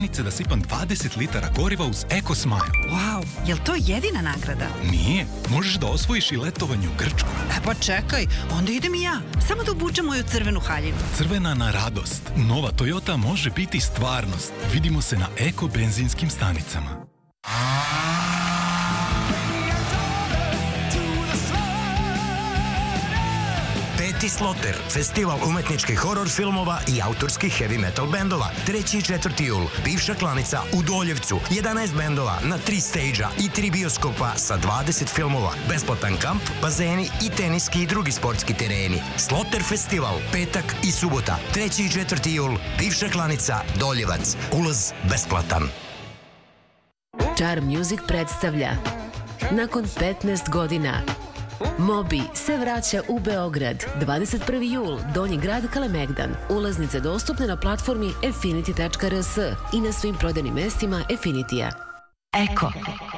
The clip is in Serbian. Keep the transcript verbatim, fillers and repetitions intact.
da sipam dvadeset litara goriva uz Eko Smile. Wow, je li to jedina nagrada? Nije, možeš da osvojiš i letovanje u Grčku. E pa čekaj, onda idem i ja. Samo da obučem moju crvenu haljinu. Crvena na radost. Nova Toyota može biti stvarnost. Vidimo se na Eko benzinskim stanicama. Peti Sloter, festival umetničkih horor filmova i autorskih heavy metal bendova. treći i četvrti jul, bivša klanica u Doljevcu, jedanaest bendova na tri stage-a i tri bioskopa sa dvadeset filmova, besplatan kamp, bazeni i teniski i drugi sportski tereni. Sloter festival, petak i subota, treći i četvrti jul, bivša klanica Doljevac, ulaz besplatan. Charm Music predstavlja nakon petnaest godina Moby se vraća u Beograd. dvadeset prvi jul, Donji grad, Kalemegdan. Ulaznice dostupne na platformi affinity tačka r s i na svim prodajnim mestima Affinitija. Eko.